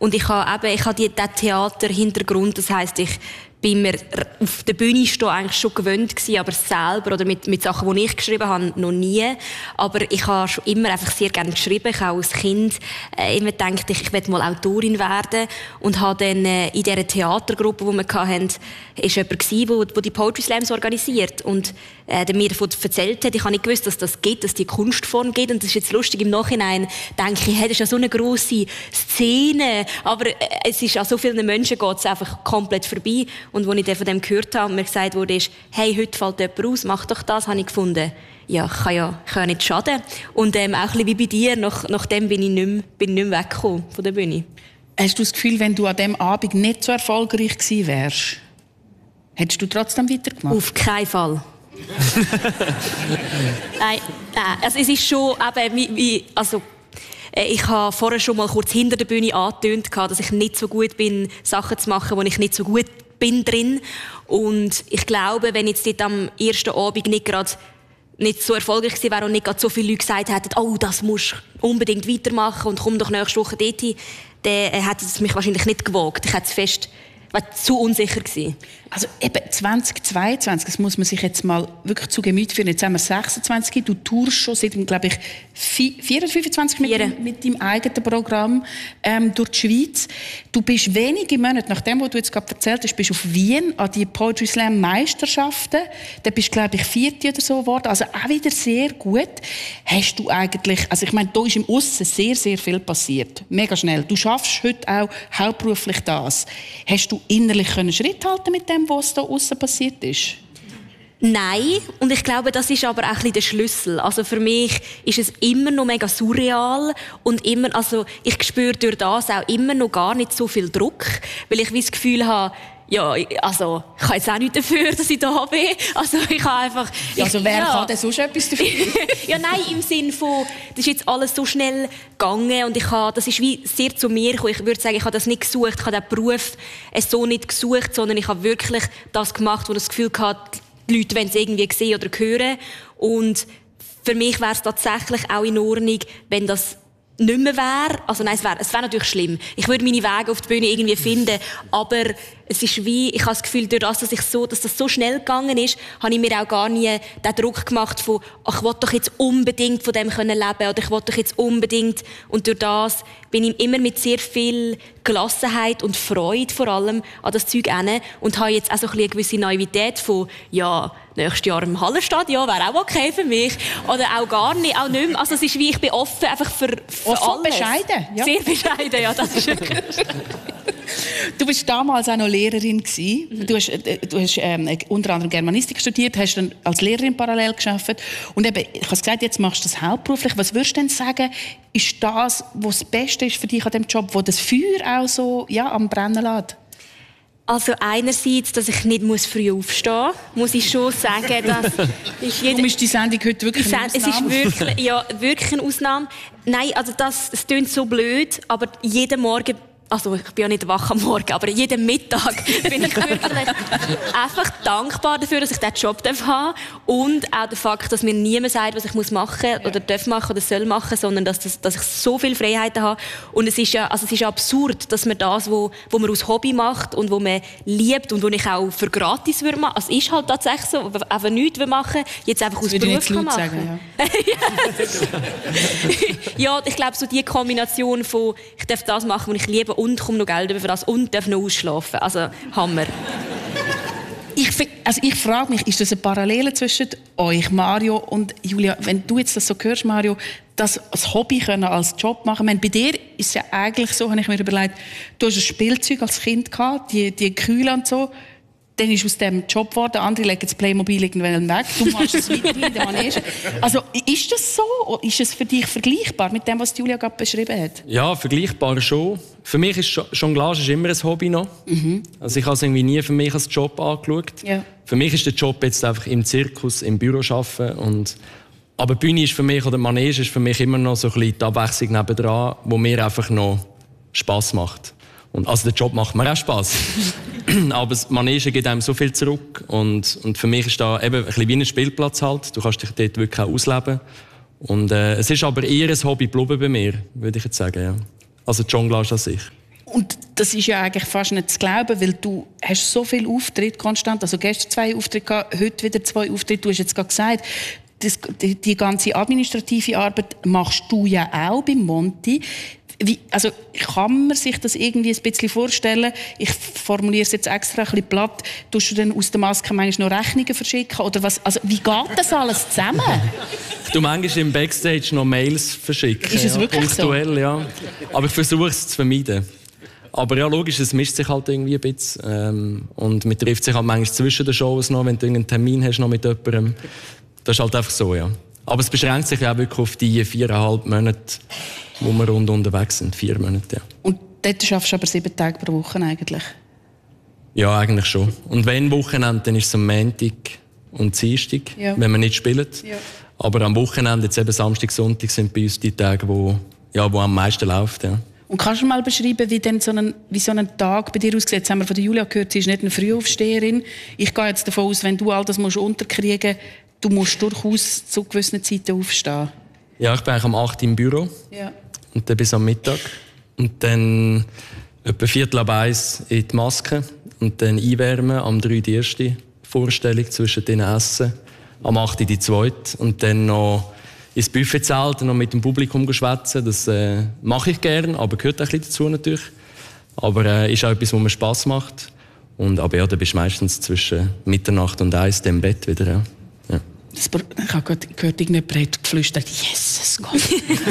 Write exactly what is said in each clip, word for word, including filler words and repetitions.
Und ich habe eben, ich habe diesen Theater-Hintergrund, das heisst, ich bin mir auf der Bühne stehen eigentlich schon gewöhnt gewesen, aber selber oder mit, mit Sachen, die ich geschrieben habe, noch nie. Aber ich habe schon immer einfach sehr gerne geschrieben. Ich habe als Kind äh, immer gedacht, ich, ich werde mal Autorin werden und habe dann äh, in dieser Theatergruppe, die wir hatten, ist jemand gewesen, der, der die Poetry Slams organisiert und äh, der mir davon erzählt hat. Ich habe nicht gewusst, dass das geht, dass die Kunstform geht. Und das ist jetzt lustig, im Nachhinein denke ich, hey, das ist ja so eine grosse Szene, aber äh, es ist an so vielen Menschen geht es einfach komplett vorbei. Und als ich dann von dem gehört habe und mir gesagt wurde, hey, heute fällt jemand aus, mach doch das, habe ich gefunden, ja, kann ja, kann ja nicht schaden. Und ähm, auch ein bisschen wie bei dir, nach, nachdem bin ich nicht mehr, bin nicht mehr weggekommen von der Bühne. Hast du das Gefühl, wenn du an diesem Abend nicht so erfolgreich gewesen wärst, hättest du trotzdem weitergemacht? Auf keinen Fall. nein, nein, also es ist schon eben, wie, wie, also ich habe vorher schon mal kurz hinter der Bühne angetönt, dass ich nicht so gut bin, Sachen zu machen, wo ich nicht so gut bin drin. Und ich glaube, wenn jetzt dort am ersten Abend nicht gerade nicht so erfolgreich gewesen wäre und nicht gerade so viele Leute gesagt hätten, oh, das musst du unbedingt weitermachen und komm doch nächste Woche dorthin, dann hätte es mich wahrscheinlich nicht gewagt. Ich hätte es fest, war zu unsicher gewesen. Also eben zwanzig zweiundzwanzig, das muss man sich jetzt mal wirklich zu Gemüte führen. Jetzt haben wir sechsundzwanzig, du tourst schon seit, glaube ich, vier oder fünfundzwanzig mit, dem, mit deinem eigenen Programm ähm, durch die Schweiz. Du bist wenige Monate, nach dem, was du jetzt gerade erzählt hast, bist auf Wien an die Poetry Slam Meisterschaften. Da bist du, glaube ich, vierte oder so geworden. Also auch wieder sehr gut. Hast du eigentlich, also ich meine, da ist im Aussen sehr, sehr viel passiert. Mega schnell. Du schaffst heute auch hauptberuflich das. Hast du innerlich können Schritt halten mit dem, was da aussen passiert ist? Nein, und ich glaube, das ist aber auch ein bisschen der Schlüssel. Also für mich ist es immer noch mega surreal und immer, also ich spüre durch das auch immer noch gar nicht so viel Druck, weil ich wie das Gefühl habe, ja, also, ich kann jetzt auch nichts dafür, dass ich da bin. Also, ich habe einfach... Ich, also, wer ja. kann denn sonst etwas dafür? Ja, nein, im Sinne von, das ist jetzt alles so schnell gegangen und ich habe, das ist wie sehr zu mir gekommen. Ich würde sagen, ich habe das nicht gesucht, ich habe den Beruf so nicht gesucht, sondern ich habe wirklich das gemacht, wo ich das Gefühl hatte, die Leute wollen es irgendwie sehen oder hören. Und für mich wäre es tatsächlich auch in Ordnung, wenn das nicht mehr wäre. Also nein, es wäre, es wäre natürlich schlimm. Ich würde meine Wege auf die Bühne irgendwie finden, aber es ist wie, ich habe das Gefühl, durch das, dass, ich so, dass das so schnell gegangen ist, habe ich mir auch gar nie den Druck gemacht von, ach, ich will doch jetzt unbedingt von dem können leben oder ich will doch jetzt unbedingt. Und durch das bin ich immer mit sehr viel Gelassenheit und Freude vor allem an das Zeug hin und habe jetzt auch so ein bisschen eine gewisse Naivität von, ja, nächstes Jahr im Hallenstadion wäre auch okay für mich. Oder auch gar nicht, auch nicht mehr. Also es ist wie, ich bin offen einfach für, für offen, alles. bescheiden. Ja. Sehr bescheiden, ja, das ist wirklich. Du bist damals auch noch Lehrerin gewesen. Mhm. Du hast, du hast ähm, unter anderem Germanistik studiert, hast dann als Lehrerin parallel gearbeitet. Und eben, ich habe gesagt, jetzt machst du das hauptberuflich. Was würdest du denn sagen, ist das, was das Beste ist für dich an diesem Job, wo das Feuer auch so ja, am Brennen lässt? Also einerseits, dass ich nicht muss früh aufstehen muss, muss ich schon sagen, dass ist jeder... Warum ist die Sendung heute wirklich eine Ausnahme? Es ist wirklich, ja, wirklich eine Ausnahme. Nein, also das, es klingt so blöd, aber jeden Morgen, also ich bin ja nicht wach am Morgen, aber jeden Mittag bin ich wirklich einfach dankbar dafür, dass ich diesen Job haben darf. Und auch der Fakt, dass mir niemand sagt, was ich muss machen oder darf machen oder soll machen, sondern dass, das, dass ich so viele Freiheiten habe. Und es ist ja, also es ist ja absurd, dass man das, wo, wo man aus Hobby macht und wo man liebt und wo ich auch für gratis würde machen. Also es ist halt tatsächlich so, einfach nichts machen, jetzt einfach aus Beruf kann machen. Sagen, ja. Ja, ich glaube, so die Kombination von, ich darf das machen, was ich liebe, und komme noch Geld über für das und darf noch ausschlafen. Also, Hammer. Ich, also ich frage mich, ist das eine Parallele zwischen euch, Mario und Julia? Wenn du jetzt das so hörst, Mario, das als Hobby können, als Job machen. Ich meine, bei dir ist es ja eigentlich so, habe ich mir überlegt, du hast ein Spielzeug als Kind gehabt, die, die Kühle und so. Dann ist aus dem Job geworden, andere legen das Playmobil irgendwann weg, du machst es weiterhin in der Manege. Also ist das so? Ist es für dich vergleichbar mit dem, was Julia gerade beschrieben hat? Ja, vergleichbar schon. Für mich ist Jonglage ist immer ein Hobby noch. Mhm. Also ich habe es irgendwie nie für mich als Job angeschaut. Ja. Für mich ist der Job jetzt einfach im Zirkus, im Büro arbeiten. Und aber die Bühne ist für mich, oder die Manege ist für mich immer noch so ein bisschen die Abwechslung nebendran, wo mir einfach noch Spass macht. Und also der Job macht mir auch Spass. Aber das Manege gibt einem so viel zurück. Und, und für mich ist da eben ein bisschen wie ein Spielplatz halt. Du kannst dich dort wirklich auch ausleben. Und, äh, es ist aber eher ein Hobby geblieben bei mir, würde ich jetzt sagen. Ja. Also Jonglage an sich. Und das ist ja eigentlich fast nicht zu glauben, weil du hast so viele Auftritte konstant, also gestern zwei Auftritte gehabt, heute wieder zwei Auftritte, du hast jetzt gerade gesagt, das, die, die ganze administrative Arbeit machst du ja auch beim Monti. Wie, also kann man sich das irgendwie ein bisschen vorstellen? Ich formuliere es jetzt extra ein bisschen platt. Tust du dann aus der Maske manchmal noch Rechnungen verschicken? Oder was? Also, wie geht das alles zusammen? Du manchmal im Backstage noch Mails verschicken. Ist es ja, wirklich punktuell, so? Ja. Aber ich versuche es zu vermeiden. Aber ja, logisch, es mischt sich halt irgendwie ein bisschen. Ähm, und man trifft sich halt manchmal zwischen den Shows noch, wenn du einen Termin hast noch mit jemandem. Das ist halt einfach so, ja. Aber es beschränkt sich auch wirklich auf die viereinhalb Monate, wo wir rund unterwegs sind. Vier Monate, ja. Und dort schaffst du aber sieben Tage pro Woche eigentlich? Ja, eigentlich schon. Und wenn Wochenende, dann ist es am Montag und Dienstag, ja. wenn wir nicht spielen. Ja. Aber am Wochenende, jetzt eben Samstag, Sonntag, sind bei uns die Tage, wo, ja, wo am meisten läuft. Ja. Und kannst du mal beschreiben, wie, denn so ein, wie so ein Tag bei dir aussieht? Jetzt haben wir von der Julia gehört, sie ist nicht eine Frühaufsteherin. Ich gehe jetzt davon aus, wenn du all das musst unterkriegen musst, du musst durchaus zu gewissen Zeiten aufstehen. Ja, ich bin eigentlich am acht Uhr im Büro. Ja. Und dann bis am Mittag. Und dann etwa Viertel ab eins in die Maske. Und dann einwärmen, am drei die erste Vorstellung zwischen den Essen. Am acht die zweite. Und dann noch ins Buffetzelt und noch mit dem Publikum schwätzen. Das äh, mache ich gerne, aber gehört auch ein bisschen dazu natürlich. Aber äh, ist auch etwas, was mir Spass macht. Und, aber ja, dann bist du meistens zwischen Mitternacht und eins im Bett wieder. Ja. Ja. Das, ich habe gehört, irgendjemand hat geflüstert, Jesus Gott.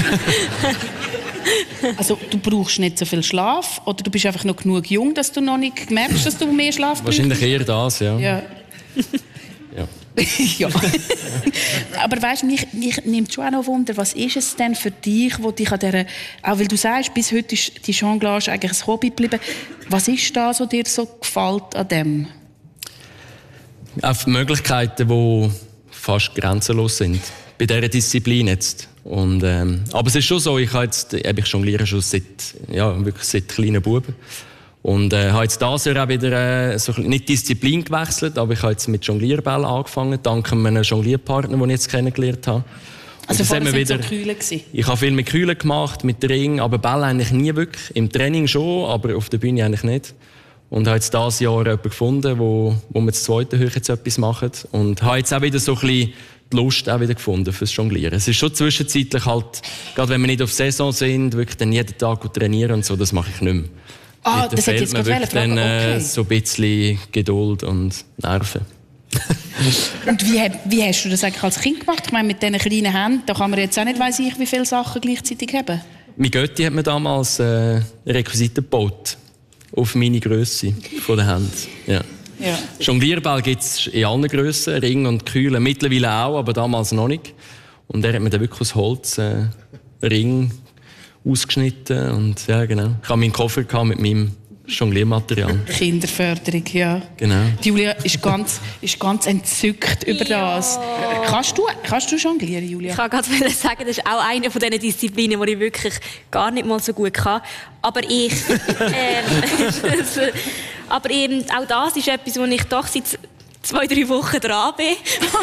Also du brauchst nicht so viel Schlaf oder du bist einfach noch genug jung, dass du noch nicht merkst, dass du mehr Schlaf brauchst? Wahrscheinlich eher das, ja. Ja. Ja. Ja. Aber weißt, mich, mich nimmt schon auch noch Wunder, was ist es denn für dich, wo dich an dieser, auch weil du sagst, bis heute ist die Jonglage eigentlich ein Hobby geblieben. Was ist da, so dir so gefällt an dem? Auf Möglichkeiten, die fast grenzenlos sind. Bei dieser Disziplin jetzt. Und, ähm, aber es ist schon so, ich, jetzt, ich jongliere schon seit, ja, wirklich seit kleinen Buben. Und äh, habe jetzt dieses Jahr auch wieder äh, so, nicht Disziplin gewechselt, aber ich habe jetzt mit Jonglierbällen angefangen, dank einem Jonglierpartner, den ich jetzt kennengelernt habe. Also vorher wieder, so Kühle gewesen? Ich habe viel mit Kühlen gemacht, mit Ring, aber Bälle eigentlich nie wirklich. Im Training schon, aber auf der Bühne eigentlich nicht. Und habe jetzt dieses Jahr jemanden gefunden, wo, wo wir das zweite Höch jetzt etwas machen. Und habe jetzt auch wieder so ein bisschen die Lust auch wieder gefunden fürs Jonglieren. Es ist schon zwischenzeitlich halt, gerade wenn wir nicht auf Saison sind, wirklich dann jeden Tag trainieren und so, das mache ich nicht mehr. Ah, das hätte jetzt gerade wirklich dann okay. äh, so ein bisschen Geduld und Nerven. Und wie, wie hast du das eigentlich als Kind gemacht? Ich meine, mit diesen kleinen Händen, da kann man jetzt auch nicht weiss ich, wie viele Sachen gleichzeitig haben. Mein Götti hat mir damals äh, Requisiten gebaut. Auf meine Grösse von der Hand. Ja. Ja. Jonglierball gibt es in allen Grössen, Ring und Kühle, mittlerweile auch, aber damals noch nicht. Und er hat mir dann wirklich aus Holz äh, Ring ausgeschnitten und ja, genau. Ich habe meinen Koffer gehabt mit meinem Jongliermaterial. Kinderförderung, ja. Genau. Die Julia ist ganz, ist ganz entzückt über ja. das. Kannst du, kannst du jonglieren, Julia? Ich kann gerade sagen, das ist auch eine von diesen Disziplinen, die ich wirklich gar nicht mal so gut kann. Aber ich... ähm, aber eben, auch das ist etwas, wo ich doch seit zwei, drei Wochen dran bin.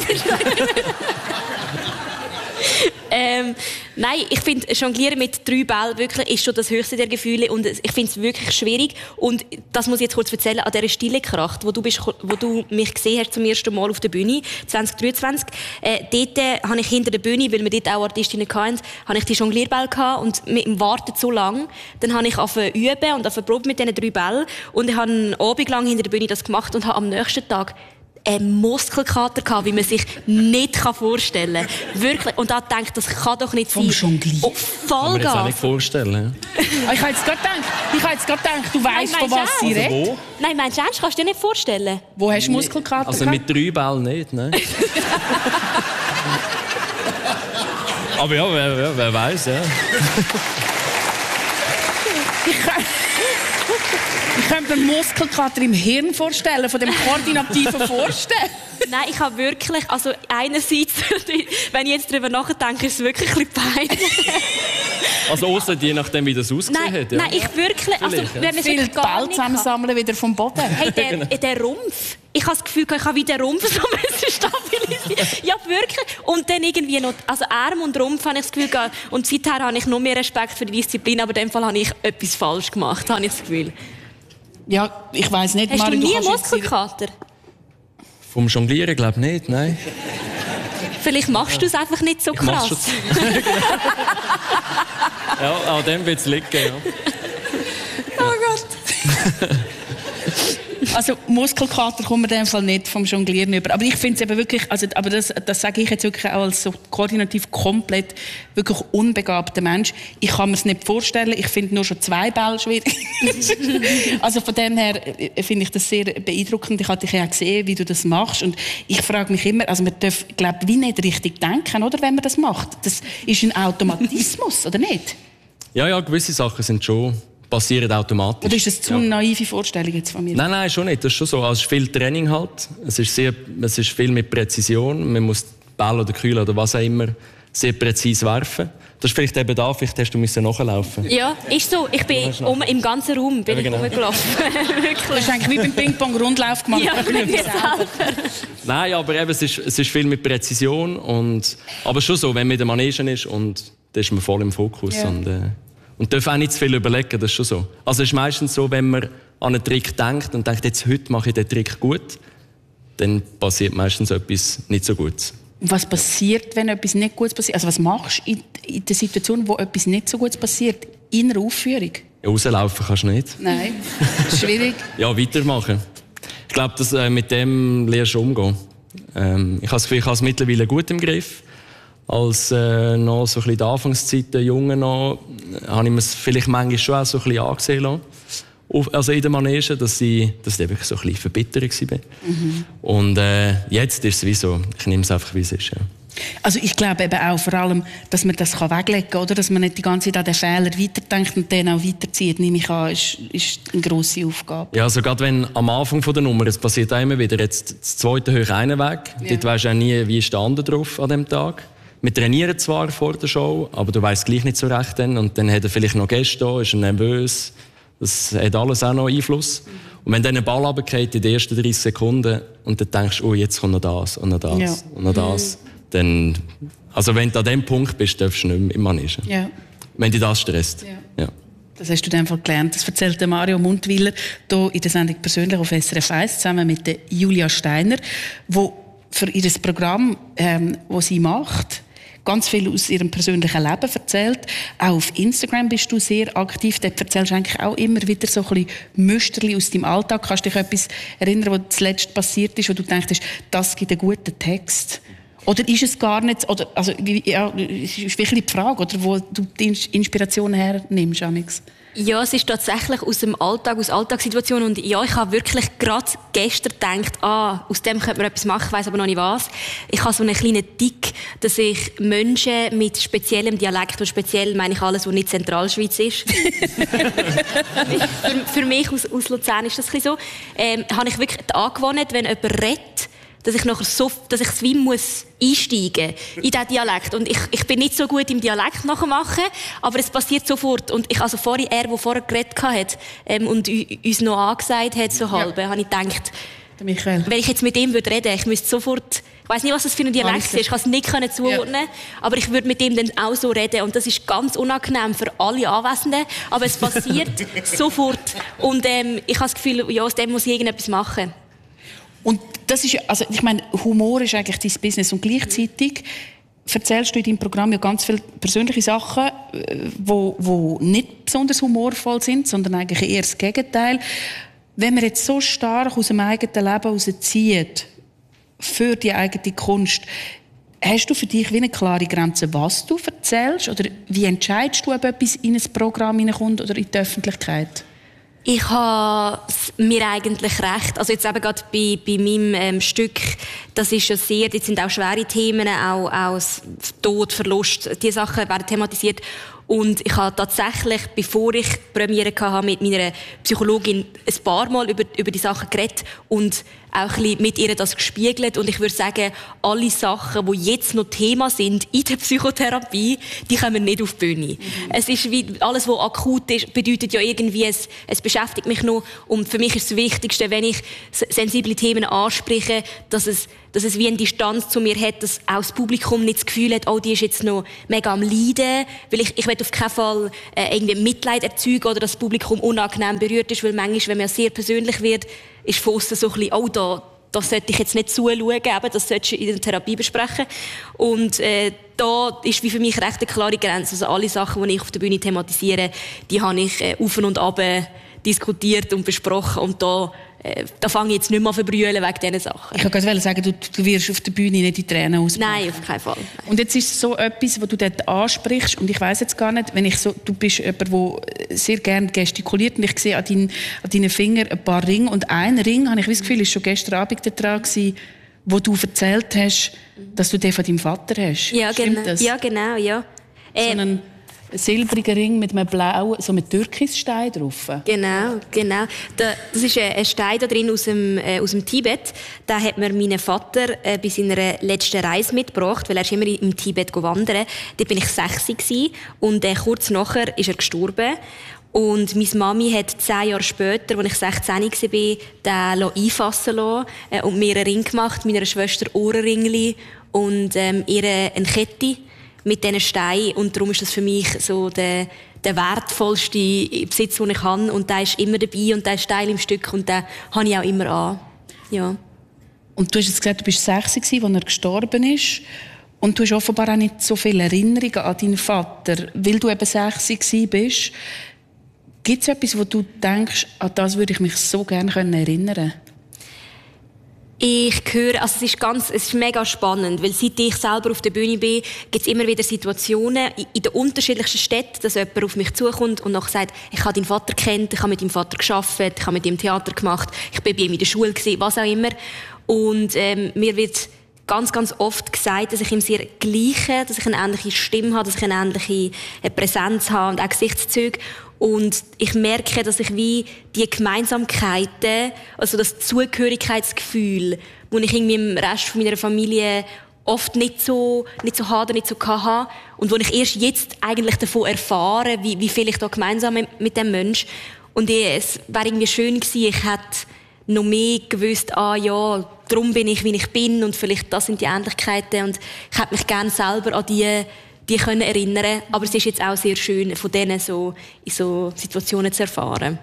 ähm, nein, ich finde, Jonglieren mit drei Bällen wirklich ist schon das höchste der Gefühle und ich finde es wirklich schwierig. Und das muss ich jetzt kurz erzählen, an dieser Stille Kracht, wo du, bist, wo du mich gesehen hast zum ersten Mal auf der Bühne, zwanzig dreiundzwanzig, äh, dort äh, habe ich hinter der Bühne, weil wir dort auch Artistinnen hatten, habe ich die Jonglierbälle gehabt und mit dem Warten so lang, dann habe ich angefangen zu üben und angefangen probiert mit diesen drei Bällen und ich habe einen Abend lang hinter der Bühne das gemacht und habe am nächsten Tag einen Muskelkater gehabt, wie man sich nicht vorstellen kann. Wirklich. Und da denke ich, das kann doch nicht sein. Vom Jonglieren? Oh, kann man jetzt auch nicht vorstellen. Ich habe jetzt gerade gedacht, ich habe jetzt gerade gedacht, du weißt, von was sie redet. Also nein, meinst du ernst? Kannst du dir nicht vorstellen? Wo hast du Muskelkater Also mit drei Bällen nicht, ne? Aber ja, wer, wer, wer weiß, ja. Ich könnte mir Muskelkater im Hirn vorstellen, von dem koordinativen Vorstellen. Nein, ich habe wirklich, also einerseits, wenn ich jetzt darüber nachdenke, ist es wirklich ein bisschen peinlich. Also ausser je nachdem, wie das ausgesehen nein, hat. Ja. Nein, ich wirklich, also wenn man viel Ball zusammensammeln wieder vom Boden. Hey, der, der Rumpf. Ich habe das Gefühl, ich habe wie den Rumpf so stabilisieren. Ja, wirklich. Und dann irgendwie noch, also Arm und Rumpf habe ich das Gefühl gehabt. Und seither habe ich noch mehr Respekt für die Disziplin, aber in dem Fall habe ich etwas falsch gemacht, habe ich das Gefühl. Ja, ich weiss nicht. Hast Mari, du nie du einen Muskelkater? Vom Jonglieren glaube ich nicht, nein. Vielleicht machst du es einfach nicht so krass. Ja, an dem wird es liegen, ja. Oh Gott. Also Muskelkater kommt mir in dem Fall nicht vom Jonglieren über. Aber ich finde es eben wirklich, also, aber das, das sage ich jetzt wirklich auch als so koordinativ komplett wirklich unbegabter Mensch. Ich kann mir es nicht vorstellen. Ich finde nur schon zwei Bälle schwierig. Also von dem her finde ich das sehr beeindruckend. Ich habe dich ja auch gesehen, wie du das machst. Und ich frage mich immer, also man darf, glaube ich, wie nicht richtig denken, oder, wenn man das macht. Das ist ein Automatismus, oder nicht? Ja, ja, gewisse Sachen sind schon... passieren automatisch. Oder ist das zu ja. naive Vorstellung jetzt von mir? Nein, nein, schon nicht. Das ist schon so. Also es ist viel Training halt. Es ist, sehr, es ist viel mit Präzision. Man muss Ball oder Kühle oder was auch immer sehr präzise werfen. Das ist vielleicht eben da, vielleicht hast du müssen nachlaufen. Ja, ist so. Ich bin um, im ganzen Raum bin ja, genau. ich rumgelaufen. Du hast eigentlich wie beim Ping-Pong Rundlauf gemacht. Ja, mit mir selber. Nein, aber eben, es ist, es ist viel mit Präzision. Und, aber schon so, wenn man in der Manege ist, und dann ist man voll im Fokus. Ja. Und, äh, Und darf auch nicht zu viel überlegen, das ist schon so. Also es ist meistens so, wenn man an einen Trick denkt und denkt, jetzt heute mache ich den Trick gut, dann passiert meistens etwas nicht so Gutes. Und was passiert, wenn etwas nicht Gutes passiert? Also was machst du in, in der Situation, wo etwas nicht so Gutes passiert, in einer Aufführung? Ja, rauslaufen kannst du nicht. Nein, schwierig. Ja, weitermachen. Ich glaube, dass, äh, mit dem lernst du umgehen. Ähm, ich habe das Gefühl, ich habe es mittlerweile gut im Griff. Als äh, noch so ein bisschen in der Anfangszeit, der Junge noch, habe ich mir es vielleicht manchmal schon auch so ein bisschen angesehen lassen. Also in der Manege, dass ich, dass ich wirklich so ein bisschen verbittert war. Mhm. Und äh, jetzt ist es wie so, ich nehme es einfach, wie es ist. Ja. Also ich glaube eben auch vor allem, dass man das weglegen kann, oder? Dass man nicht die ganze Zeit an den Fehler weiterdenkt und den auch weiterzieht, nehme ich an, ist, ist eine grosse Aufgabe. Ja, also gerade wenn am Anfang der Nummer, es passiert auch immer wieder, jetzt das zweite hoch einen weg, ja. Dort weisst du auch nie, wie ist der andere drauf an diesem Tag. Wir trainieren zwar vor der Show, aber du weißt gleich nicht so recht dann. Und dann hat er vielleicht noch Gäste da, ist er nervös. Das hat alles auch noch Einfluss. Mhm. Und wenn dann ein Ball runterfällt in den ersten dreißig Sekunden und dann denkst, oh, jetzt kommt noch das und noch das ja. und noch das, mhm. dann, also wenn du an dem Punkt bist, darfst du nicht mehr im Manege. Ja. Wenn dich das stresst. Ja. Ja. Das hast du in dem Fall gelernt. Das erzählt Mario Mundwiler hier in der Sendung «Persönlich» auf S R F eins zusammen mit der Julia Steiner, wo für ihr Programm, ähm, das sie macht, ganz viel aus ihrem persönlichen Leben erzählt. Auch auf Instagram bist du sehr aktiv. Dort erzählst du eigentlich auch immer wieder so ein bisschen Müsterli aus deinem Alltag. Kannst du dich an etwas erinnern, was zuletzt passiert ist, wo du denkst, das gibt einen guten Text? Oder ist es gar nicht, oder, also, ja, es ist wirklich die Frage, oder, wo du die Inspiration hernimmst, Amix? Ja, es ist tatsächlich aus dem Alltag, aus Alltagssituationen. Und ja, ich habe wirklich gerade gestern gedacht, ah, aus dem könnte man etwas machen, ich weiss aber noch nicht was. Ich habe so einen kleinen Tick, dass ich Menschen mit speziellem Dialekt, und speziell meine ich alles, was nicht Zentralschweiz ist. für, für mich aus, aus Luzern ist das ein bisschen so. Ähm, habe ich wirklich angewohnt, wenn jemand redet, dass ich nachher so, dass ich wie muss einsteigen in diesen Dialekt. Und ich, ich bin nicht so gut im Dialekt nachmachen, aber es passiert sofort. Und ich, also vorhin, er, der vorher geredet hat, ähm, und uns noch angesagt hat, so halb, ja. habe ich gedacht, Michael. Wenn ich jetzt mit ihm reden würde, ich müsste sofort, ich weiss nicht, was das für ein Dialekt ist, ich kann es nicht zuordnen, ja. aber ich würde mit ihm dann auch so reden. Und das ist ganz unangenehm für alle Anwesenden, aber es passiert sofort. Und ähm, ich habe das Gefühl, ja, aus dem muss ich irgendetwas machen. Und das ist, also ich meine, Humor ist eigentlich dein Business und gleichzeitig erzählst du in deinem Programm ja ganz viele persönliche Sachen, wo, wo nicht besonders humorvoll sind, sondern eigentlich eher das Gegenteil. Wenn man jetzt so stark aus dem eigenen Leben herauszieht, für die eigene Kunst, hast du für dich wie eine klare Grenze, was du erzählst? Oder wie entscheidest du, ob etwas in ein Programm hineinkommt oder in die Öffentlichkeit? Ich habe mir eigentlich recht. Also jetzt eben gerade bei, bei meinem ähm, Stück, das ist ja sehr, jetzt sind auch schwere Themen, auch, auch Tod, Verlust, diese Sachen werden thematisiert. Und ich habe tatsächlich, bevor ich Premiere hatte, mit meiner Psychologin ein paar Mal über, über die Sachen geredet und auch ein bisschen mit ihr das gespiegelt. Und ich würde sagen, alle Sachen, die jetzt noch Thema sind in der Psychotherapie, die kommen nicht auf die Bühne. Mhm. Es ist wie, alles, was akut ist, bedeutet ja irgendwie, es, es beschäftigt mich noch. Und für mich ist das Wichtigste, wenn ich sensible Themen anspreche, dass es, dass dass es wie eine Distanz zu mir hat, dass auch das Publikum nicht das Gefühl hat, oh, die ist jetzt noch mega am Leiden, weil ich, ich will auf keinen Fall äh, irgendwie Mitleid erzeugen oder dass das Publikum unangenehm berührt ist, weil manchmal, wenn man sehr persönlich wird, ist von aussen so ein bisschen, oh, da, da sollte ich jetzt nicht zuschauen, eben, das solltest du in der Therapie besprechen. Und äh, da ist wie für mich recht eine klare Grenze. Also alle Sachen, die ich auf der Bühne thematisiere, die habe ich äh, auf und ab diskutiert und besprochen. Und da, äh, da fange ich jetzt nicht mehr an zu verbrüllen wegen diesen Sachen. Ich wollte gerade sagen, du, du wirst auf der Bühne nicht die Tränen ausbrechen. Nein, auf keinen Fall. Nein. Und jetzt ist es so etwas, was du dort ansprichst, und ich weiss jetzt gar nicht, wenn ich so, du bist jemand, der sehr gerne gestikuliert, und ich sehe an, dein, an deinen Fingern ein paar Ringe, und ein Ring, habe ich das Gefühl, ist schon gestern Abend dran gewesen, wo du erzählt hast, dass du den von deinem Vater hast. Ja, Stimmt genau. das? Ja, genau, ja. So Äh, einen silbrigen Ring mit einem blauen, so mit Türkisstein drauf. Genau, genau. Da, das ist ein Stein da drin aus dem, äh, aus dem Tibet. Den hat mir mein Vater äh, bei seiner letzten Reise mitgebracht, weil er ist immer im Tibet wandern. Dort bin ich sechs gewesen, und äh, kurz nachher ist er gestorben. Und meine Mami hat zehn Jahre später, als ich sechzehn war, den einfassen lassen äh, und mir einen Ring gemacht, meiner Schwester Ohrenringli und ähm, ihr eine Kette mit diesen Steinen. Und darum ist das für mich so der, der wertvollste Besitz, den ich habe. Und der ist immer dabei und der ist Teil im Stück und den habe ich auch immer an. Ja. Und du hast jetzt gesagt, du warst sechs, als er gestorben ist. Und du hast offenbar auch nicht so viele Erinnerungen an deinen Vater, weil du eben sechs warst. Gibt es etwas, wo du denkst, an das würde ich mich so gerne erinnern können? Ich höre, also es ist ganz, es ist mega spannend, weil seit ich selber auf der Bühne bin, gibt es immer wieder Situationen in den unterschiedlichsten Städten, dass jemand auf mich zukommt und nachher sagt, ich habe deinen Vater kennt, ich habe mit deinem Vater gearbeitet, ich habe mit ihm Theater gemacht, ich bin bei ihm in der Schule gewesen, was auch immer. Und ähm, mir wird ganz, ganz oft gesagt, dass ich ihm sehr gleiche, dass ich eine ähnliche Stimme habe, dass ich eine ähnliche Präsenz habe und auch Gesichtszüge. Und ich merke, dass ich wie die Gemeinsamkeiten, also das Zugehörigkeitsgefühl, das ich irgendwie im Rest von meiner Familie oft nicht so, nicht so hatte, nicht so hatte, und wo ich erst jetzt eigentlich davon erfahre, wie, wie viel ich da gemeinsam mit, mit dem Mensch. Und es wäre irgendwie schön gewesen, ich hätte noch mehr gewusst, ah ja, darum bin ich, wie ich bin, und vielleicht das sind die Ähnlichkeiten, und ich hätte mich gerne selber an die die können erinnern, aber es ist jetzt auch sehr schön, von denen so in so Situationen zu erfahren.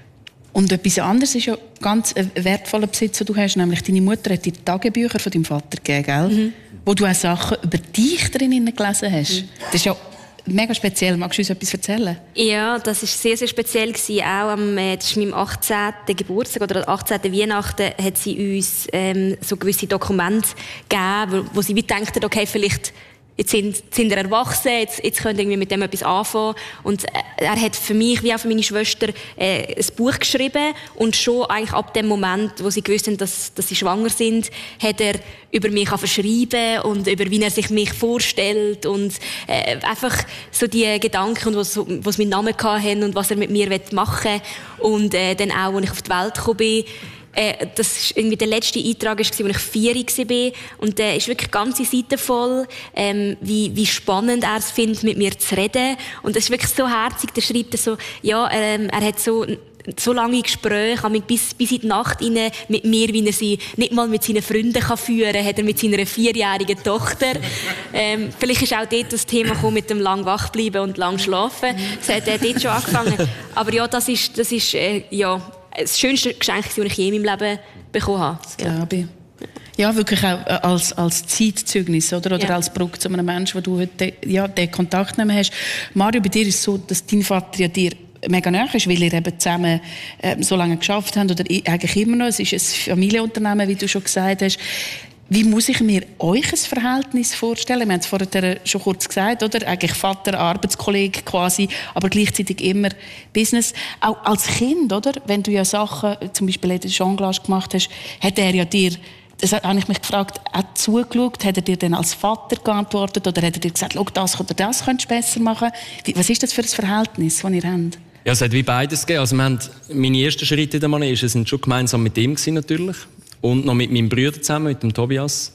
Und etwas anderes ist ja ganz ein wertvoller Besitz, den du hast, nämlich deine Mutter hat dir Tagebücher von deinem Vater gegeben, gell? Mhm. Wo du auch Sachen über dich drin gelesen hast. Mhm. Das ist ja mega speziell. Magst du uns etwas erzählen? Ja, das war sehr, sehr speziell. Auch am das ist meinem achtzehnten Geburtstag oder achtzehnten Weihnachten hat sie uns ähm, so gewisse Dokumente gegeben, wo, wo sie wie dachten, okay, vielleicht Jetzt sind, sind er erwachsen, jetzt, jetzt können wir mit dem etwas anfangen. Und er hat für mich, wie auch für meine Schwester, äh, ein Buch geschrieben. Und schon eigentlich ab dem Moment, wo sie gewusst haben, dass, dass sie schwanger sind, hat er über mich verschrieben und über wie er sich mich vorstellt. Und äh, einfach so die Gedanken, was, was meinen Namen hatten und was er mit mir machen will. Und äh, dann auch, als ich auf die Welt gekommen bin, Äh, das war irgendwie der letzte Eintrag, als ich vier war. Und der ist wirklich ganze Seite voll, ähm, wie, wie spannend er es findet, mit mir zu reden. Und das ist wirklich so herzig. Der schreibt so, ja, ähm, er hat so, so lange Gespräche, bis, bis in die Nacht rein mit mir, wie er sie nicht mal mit seinen Freunden kann führen kann, hat er mit seiner vierjährigen Tochter. Ähm, vielleicht ist auch dort das Thema gekommen mit dem lang wach bleiben und lang schlafen. Das hat er dort schon angefangen. Aber ja, das ist, das ist, äh, ja, das schönste Geschenk, das ich je in meinem Leben bekommen habe. Das glaube ich. Ja, wirklich auch als, als Zeitzeugnis, oder? Oder ja. Als Brücke zu einem Menschen, wo du heute ja, den Kontakt nicht mehr hast. Mario, bei dir ist es so, dass dein Vater ja dir mega nahe ist, weil ihr eben zusammen äh, so lange geschafft habt, oder eigentlich immer noch. Es ist ein Familienunternehmen, wie du schon gesagt hast. Wie muss ich mir euch ein Verhältnis vorstellen? Wir haben es vorher schon kurz gesagt, oder? Eigentlich Vater, Arbeitskollege quasi, aber gleichzeitig immer Business. Auch als Kind, oder? Wenn du ja Sachen, zum Beispiel in der Jonglage gemacht hast, hat er ja dir, das habe ich mich gefragt, auch zugeschaut? Hat er dir dann als Vater geantwortet? Oder hat er dir gesagt, schau, das oder das könntest du besser machen? Was ist das für ein Verhältnis, das ihr habt? Ja, es hat wie beides gegeben. Also wir haben, meine ersten Schritte in der Manege sind schon gemeinsam mit ihm gewesen, natürlich. Und noch mit meinem Bruder zusammen, mit dem Tobias.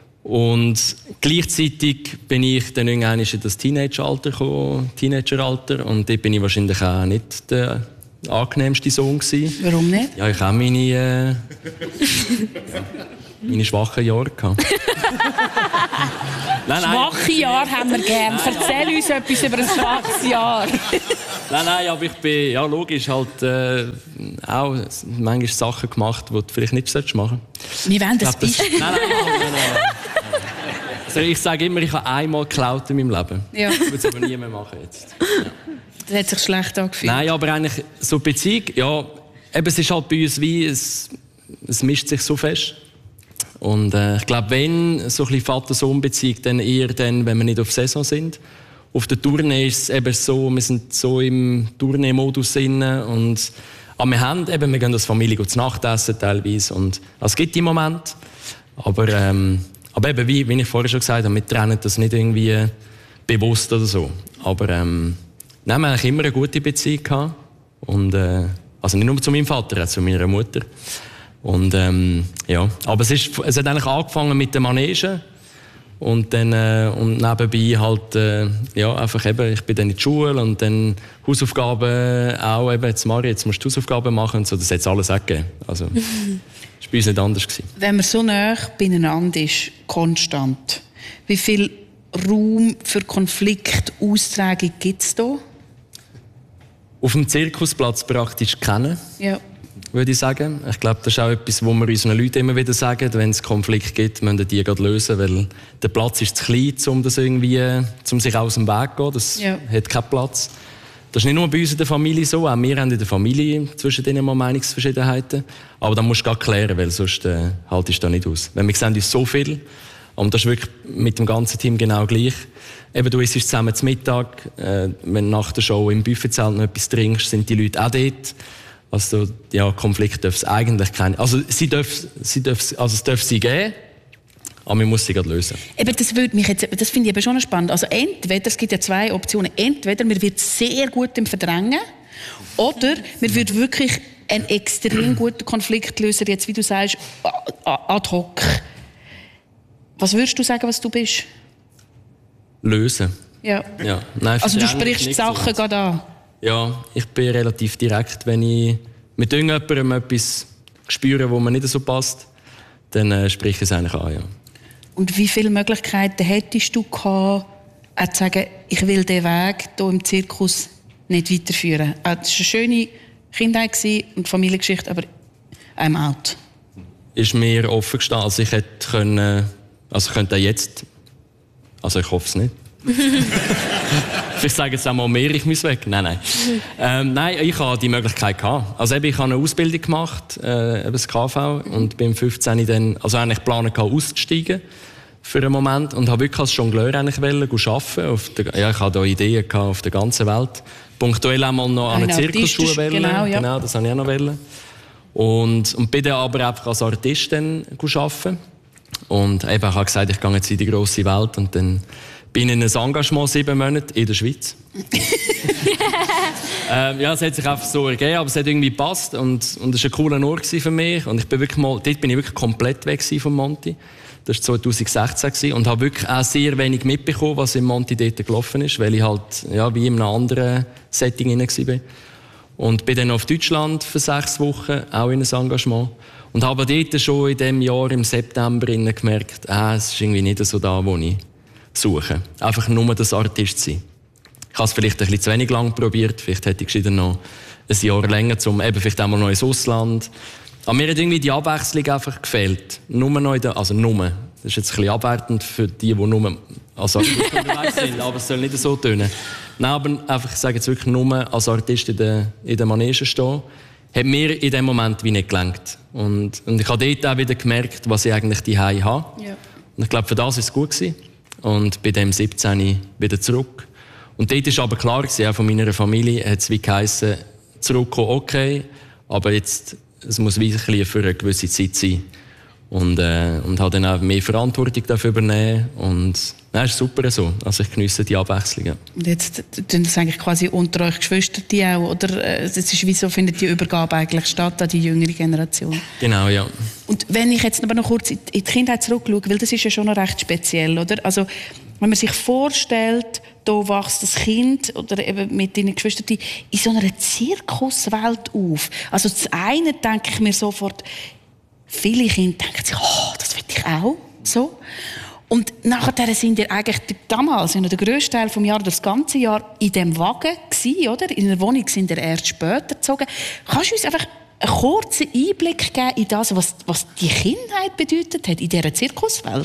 Und gleichzeitig bin ich dann irgendwann in das Teenageralter gekommen, Teenageralter. Und dort bin ich wahrscheinlich auch nicht der angenehmste Sohn gewesen. Warum nicht? Ja, ich habe meine, äh, ja, meine schwachen Jahre gehabt. Nein, nein. Schwache Jahre haben wir gern. Nein, Erzähl nein. uns etwas über ein schwaches Jahr. Nein, nein, aber ich bin, ja, logisch, halt äh, auch manchmal Sachen gemacht, die du vielleicht nicht machen solltest. Wie wollen das bist? Nein, nein, nein, nein, nein. Also ich sage immer, ich habe einmal geklaut in meinem Leben. Ja. Das würde es aber nie mehr machen jetzt. Ja. Das hat sich schlecht angefühlt. Nein, aber eigentlich so Beziehung, ja, eben, es ist halt bei uns wie, es, es mischt sich so fest. Und äh, ich glaube, wenn so ein bisschen Vater-Sohn-Beziehung, dann eher dann, wenn wir nicht auf Saison sind. Auf der Tournee ist es eben so, wir sind so im Tournee-Modus drin und aber wir haben eben, wir gehen als Familie zu Nacht essen teilweise und also, es gibt die Momente, aber, ähm, aber eben, wie, wie ich vorher schon gesagt habe, wir trennen das nicht irgendwie bewusst oder so. Aber ähm, nein, wir haben eigentlich immer eine gute Beziehung gehabt und äh, also nicht nur zu meinem Vater, auch zu meiner Mutter. Und ähm, ja, aber es, ist, es hat eigentlich angefangen mit der Manege und dann äh, und nebenbei halt äh, ja einfach eben, ich bin dann in die Schule und dann Hausaufgaben auch eben, jetzt Mari, jetzt musst du Hausaufgaben machen und so, das hat es alles auch gegeben. Also das war bei uns nicht anders gewesen. Wenn man so nah beieinander ist, konstant, wie viel Raum für Konfliktaustragung gibt es da? Auf dem Zirkusplatz praktisch kennen. Ja. Würde ich sagen. Ich glaube, das ist auch etwas, was wir unseren Leuten immer wieder sagen. Wenn es Konflikt gibt, müssen die gerade lösen, weil der Platz ist zu klein, um das irgendwie, um sich aus dem Weg zu gehen. Das ja. hat keinen Platz. Das ist nicht nur bei uns in der Familie so. Auch wir haben in der Familie zwischen denen mal Meinungsverschiedenheiten. Aber da musst du gerade klären, weil sonst äh, haltest du da nicht aus. Wenn wir sehen uns so viel, und das ist wirklich mit dem ganzen Team genau gleich. Eben, du isst zusammen zum Mittag, äh, wenn du nach der Show im Buffetzelt noch etwas trinkst, sind die Leute auch dort. Also, ja, Konflikt darf es eigentlich keine. Also, sie darf, sie darf, also es darf sie geben, aber man muss sie gerade lösen. Eben, das würde mich jetzt, das finde ich eben schon spannend. Also, entweder, es gibt ja zwei Optionen. Entweder man wird sehr gut im Verdrängen, oder man wird wirklich einen extrem guten Konfliktlöser, jetzt, wie du sagst, ad hoc. Was würdest du sagen, was du bist? Lösen. Ja. Ja. Nein, also, du sprichst die Sachen so gerade an. Ja, ich bin relativ direkt. Wenn ich mit irgendjemandem etwas spüre, wo mir nicht so passt, dann äh, spreche ich es eigentlich an, ja. Und wie viele Möglichkeiten hättest du gehabt, auch zu sagen, ich will diesen Weg hier im Zirkus nicht weiterführen? Es war eine schöne Kindheit und Familiengeschichte, aber I'm out. Ist mir offen gestanden. Also ich hätte können, also ich könnte jetzt, also ich hoffe es nicht. Ich sage jetzt auch mal mehr, ich muss weg. Nein, nein. Ähm, nein, ich hatte die Möglichkeit gehabt. Also eben, ich habe eine Ausbildung gemacht, äh, eben das K V, und bin fünfzehn dann, also eigentlich geplant auszusteigen für einen Moment und habe wirklich als Jongleur eigentlich wollen, arbeiten. Auf der, ja, ich hatte da Ideen gehabt auf der ganzen Welt. Punktuell einmal noch an eine Zirkusschule wollen. Genau, ja. Genau, das habe ich auch noch wollen. Und, und bin dann aber einfach als Artist dann arbeiten. Und eben, ich habe gesagt, ich gehe jetzt in die grosse Welt und dann bin in ein Engagement sieben Monate in der Schweiz. ähm, ja, es hat sich einfach so ergeben, aber es hat irgendwie gepasst und, und es war ein cooler Ort für mich. Und ich bin wirklich mal, dort bin ich wirklich komplett weg vom Monti. Das war zwanzig sechzehn und habe wirklich auch sehr wenig mitbekommen, was im Monti dort gelaufen ist, weil ich halt ja, wie in einem anderen Setting war. Und bin dann auf Deutschland für sechs Wochen, auch in ein Engagement. Und habe dort schon in diesem Jahr, im September, gemerkt, ah, es ist irgendwie nicht so da, wo ich suche. Einfach nur das Artist sein. Ich habe es vielleicht ein bisschen zu wenig lang probiert. Vielleicht hätte ich gescheiter noch ein Jahr länger, um eben vielleicht auch mal noch ins Ausland. Aber mir hat irgendwie die Abwechslung einfach gefehlt. Nur noch in der, also nur. Das ist jetzt ein bisschen abwertend für die, die nur als Artist unterwegs sind, aber es soll nicht so tönen. Nein, aber einfach, ich sage jetzt wirklich nur als Artist in der, in der Manege stehen, hat mir in dem Moment wie nicht gelangt. Und, und ich habe dort auch wieder gemerkt, was ich eigentlich daheim habe. Ja. Und ich glaube, für das war es gut gewesen. Und bei dem siebzehn wieder zurück. Und dort war aber klar gewesen, auch von meiner Familie hat es wie geheissen, zurückkommen, okay, aber jetzt, es muss wirklich für eine gewisse Zeit sein. Und, äh, und habe dann auch mehr Verantwortung dafür übernehmen. Und nein, ist super so. Also ich geniesse die Abwechslung. Ja. Und jetzt tun das eigentlich quasi unter euch Geschwister die auch, oder? Es ist, wieso findet die Übergabe eigentlich statt an die jüngere Generation? Genau, ja. Und wenn ich jetzt aber noch kurz in die Kindheit zurückschaue, weil das ist ja schon noch recht speziell, oder? Also wenn man sich vorstellt, da wächst das Kind oder eben mit den Geschwistern in so einer Zirkuswelt auf. Also das eine denke ich mir sofort, viele Kinder denken sich, oh, das will ich auch. So. Und nachher sind ihr eigentlich damals, in der grössten Teil des Jahres, das ganze Jahr in diesem Wagen gewesen, oder? In der Wohnung sind ihr erst später gezogen. Kannst du uns einfach einen kurzen Einblick geben in das, was, was die Kindheit bedeutet hat in dieser Zirkuswelt?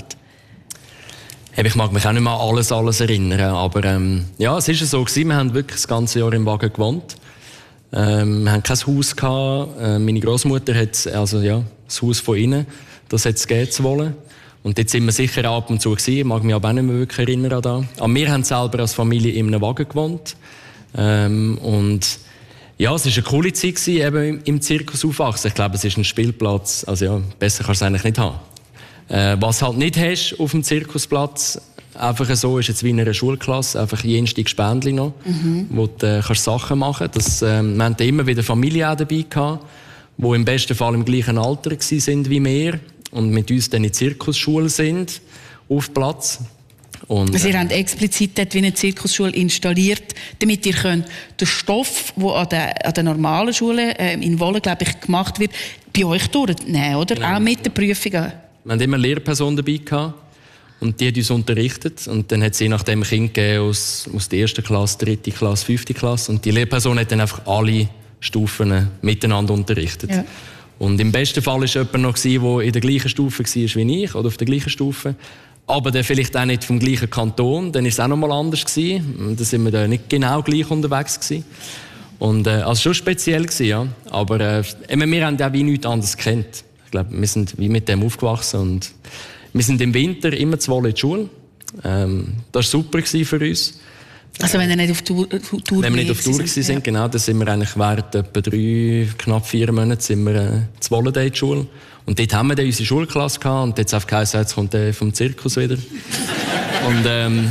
Ich mag mich auch nicht mehr an alles, alles erinnern, aber ähm, ja, es war so gewesen. Wir haben wirklich das ganze Jahr im Wagen gewohnt. Ähm, wir hatten kein Haus gehabt. Äh, meine Großmutter hat also ja das Haus von innen, das hat es geben zu wollen. Und dort sind wir sicher ab und zu gewesen. Ich mag mich aber auch nicht mehr wirklich erinnern an das. Aber wir haben selber als Familie in einem Wagen gewohnt. Ähm, und ja, es war eine coole Zeit gewesen, eben im Zirkus aufwachsen. Ich glaube, es ist ein Spielplatz. Also ja, besser kannst du es eigentlich nicht haben. Äh, was halt nicht hast auf dem Zirkusplatz, einfach so, ist jetzt wie in einer Schulklasse, einfach jenste Gespendli noch, mhm. wo du äh, kannst Sachen machen kannst. Äh, wir hatten immer wieder Familien auch dabei gehabt, die im besten Fall im gleichen Alter waren wie wir und mit uns dann in die Zirkusschule sind, auf Platz. Und, also ihr habt explizit dort wie eine Zirkusschule installiert, damit ihr könnt den Stoff, der an der, an der normalen Schule äh, in Wolle, glaube ich, gemacht wird, bei euch durchnehmen, oder? Genau. Auch mit den Prüfungen. Wir hatten immer eine Lehrperson dabei gehabt, und die hat uns unterrichtet. Und dann hat es je nachdem Kinder gegeben aus, aus der ersten Klasse, dritte Klasse, fünfte Klasse. Und die Lehrperson hat dann einfach alle Stufen miteinander unterrichtet. Ja. Und im besten Fall war jemand noch, der in der gleichen Stufe war wie ich, oder auf der gleichen Stufe. Aber der vielleicht auch nicht vom gleichen Kanton, dann war es auch noch mal anders gewesen. Da sind wir dann nicht genau gleich unterwegs gewesen. Und, äh, also schon speziell gewesen, ja. Aber äh, wir haben auch wie nichts anderes gekannt. Ich glaube, wir sind wie mit dem aufgewachsen und wir sind im Winter immer zu Wolle in die Schule. Ähm, das war super für uns. Also wenn wir nicht auf Tour, Tour Wenn wir nicht auf Tour waren, ja. Genau, dann sind wir eigentlich während etwa drei, knapp vier Monaten sind wir äh, zu Wolle in die Schule. Und dort haben wir dann unsere Schulklasse gehabt und jetzt auf keinen Satz kommt der vom Zirkus wieder. und, ähm,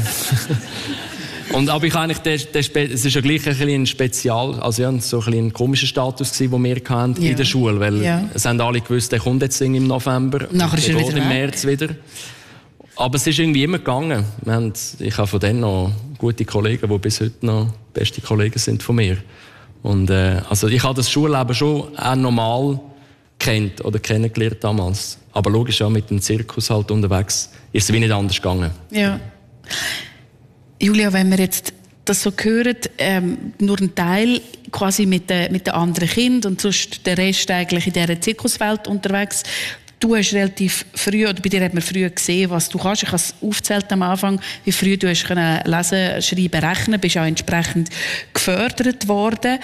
und aber ich eigentlich, der, der, es ist ja gleich ein, ein Spezial, also ja, so ein, ein komischer Status gewesen, den wir hatten ja. in der Schule, weil ja. es haben alle gewusst, der kommt jetzt im November, und nachher ist er wieder im März wieder. Aber es ist irgendwie immer gegangen. Wir haben, ich habe von denen noch gute Kollegen, die bis heute noch beste Kollegen sind von mir. Und äh, also ich habe das Schulleben schon auch normal kennt oder kennengelernt damals. Aber logisch auch mit dem Zirkus halt unterwegs ist es wie nicht anders gegangen. Ja. Julia, wenn wir jetzt das so hören, ähm, nur ein Teil quasi mit den mit den anderen Kindern und sonst der Rest eigentlich in dieser Zirkuswelt unterwegs. Du hast relativ früh, oder bei dir hat man früh gesehen, was du kannst. Ich habe es aufgezählt am Anfang, wie früh du hast können lesen, schreiben, rechnen, bist auch entsprechend gefördert worden.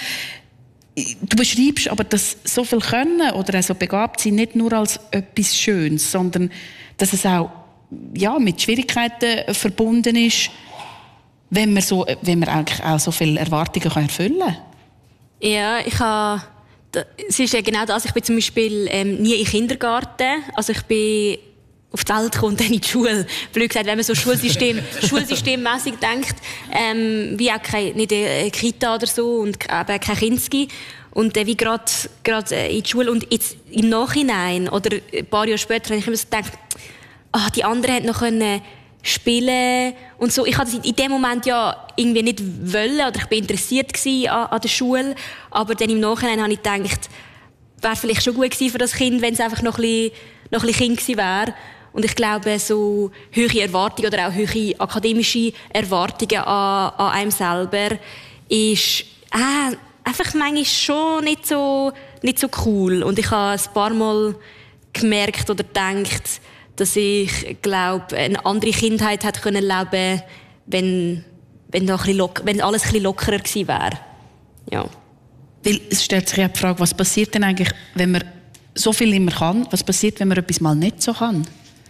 Du beschreibst aber, dass so viel Können oder auch so begabt sein nicht nur als etwas Schönes, sondern dass es auch ja, mit Schwierigkeiten verbunden ist, wenn man, so, wenn man eigentlich auch so viele Erwartungen kann erfüllen kann. Ja, ich habe... Es ist ja genau das. Ich bin zum Beispiel ähm, nie in den Kindergarten. Also ich bin auf die Welt gekommen und dann in die Schule. Blöd gesagt, wenn man so Schulsystem, schulsystemmässig denkt, ähm, wie auch kein, nicht eine Kita oder so und eben kein Kinski. Und äh, wie gerade äh, in die Schule. Und jetzt im Nachhinein oder ein paar Jahre später habe ich immer so gedacht, ah, die anderen hätten noch können spielen und so. Ich hatte das in dem Moment ja irgendwie nicht wollen oder ich war interessiert gewesen an, an der Schule, aber dann im Nachhinein habe ich gedacht, wäre vielleicht schon gut gewesen für das Kind, wenn es einfach noch ein bisschen, noch ein bisschen Kind gewesen wäre. Und ich glaube, so hohe Erwartungen oder auch hohe akademische Erwartungen an, an einem selber ist äh, einfach manchmal schon nicht so, nicht so cool. Und ich habe ein paar Mal gemerkt oder gedacht, dass ich glaube, eine andere Kindheit hätte können leben, wenn, wenn, da ein bisschen lock, wenn alles ein bisschen lockerer gewesen wäre. Ja. Weil es stellt sich ja die Frage, was passiert denn eigentlich, wenn man so viel immer kann? Was passiert, wenn man etwas mal nicht so kann?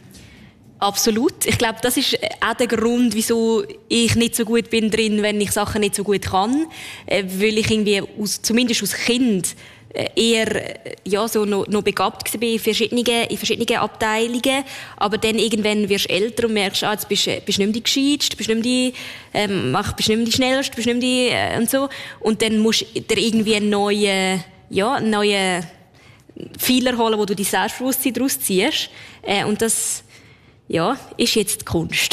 Absolut. Ich glaube, das ist auch der Grund, wieso ich nicht so gut bin drin, wenn ich Sachen nicht so gut kann. Äh, weil ich irgendwie, aus, zumindest als Kind, eher ja, so noch, noch begabt war in verschiedenen, in verschiedenen Abteilungen. Aber dann irgendwann wirst du älter und merkst, ah, jetzt bist, bist du nicht mehr die Gescheiteste, bist nicht mehr die, ähm, bist nicht mehr die Schnellste, bist nicht mehr die, äh, und so. Und dann musst du dir irgendwie einen neuen, ja, einen neuen Fehler holen, wo du dein Selbstbewusstsein daraus ziehst. Äh, und das, ja, ist jetzt die Kunst.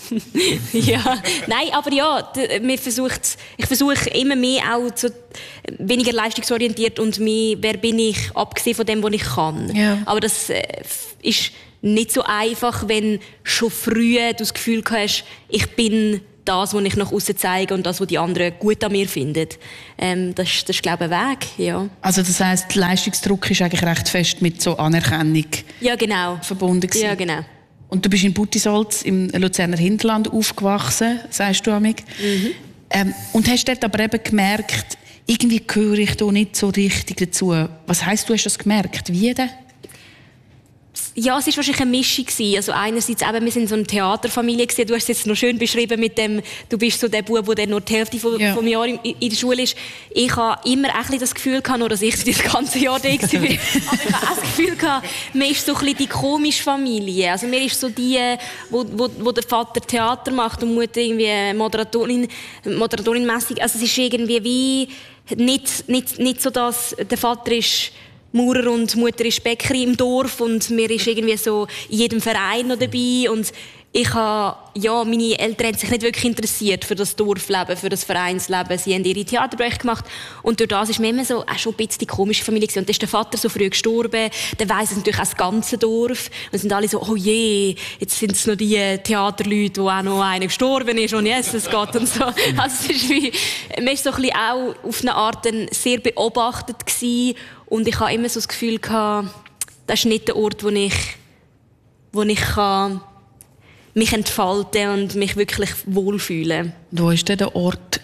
Ja, nein, aber ja, mir versucht, ich versuche immer mehr auch zu, weniger leistungsorientiert und mehr, wer bin ich, abgesehen von dem, was ich kann. Ja. Aber das äh, ist nicht so einfach, wenn schon früh du das Gefühl hast, ich bin das, was ich nach außen zeige und das, was die anderen gut an mir finden. Ähm, das, das ist, glaube ich, ein Weg, ja. Also das heisst, der Leistungsdruck ist eigentlich recht fest mit so Anerkennung ja, genau. verbunden gewesen. Ja, genau. Und du bist in Buttisolz im Luzerner Hinterland aufgewachsen, sagst du, Amig. Mhm. Ähm, und hast dort aber eben gemerkt, irgendwie gehöre ich da nicht so richtig dazu. Was heisst, du hast das gemerkt? Wie denn? Ja, es war wahrscheinlich eine Mischung. Also einerseits eben, wir sind so eine Theaterfamilie gewesen. Du hast es jetzt noch schön beschrieben mit dem, du bist so der Bub, der nur die Hälfte vom, ja. vom Jahr in, in der Schule ist. Ich habe immer ein bisschen das Gefühl gehabt, nur dass ich das ganze Jahr da war. Aber ich habe auch das Gefühl gehabt, man ist so ein bisschen die komische Familie. Also mir ist so die, wo, wo, wo der Vater Theater macht und die Mutter irgendwie Moderatorin, Moderatorin-mässig. Also es ist irgendwie wie nicht, nicht, nicht so, dass der Vater ist Maurer und die Mutter ist Bäckerin im Dorf und mir ist irgendwie so in jedem Verein noch dabei und ich habe, ja, meine Eltern haben sich nicht wirklich interessiert für das Dorfleben, für das Vereinsleben. Sie haben ihre Theaterprojekte gemacht und durch das ist mir immer so auch schon ein bisschen die komische Familie gewesen. Und dann ist der Vater so früh gestorben, dann weiss es natürlich auch das ganze Dorf und sind alle so, oh je, jetzt sind es noch die Theaterleute, wo auch noch einer gestorben ist und jetzt es geht und so. Also es ist wie, man ist so ein bisschen auch auf eine Art sehr beobachtet gewesen. Und ich habe immer so das Gefühl gehabt, das ist nicht der Ort, wo ich, wo ich kann mich entfalten und mich wirklich wohlfühlen. Wo war denn der Ort,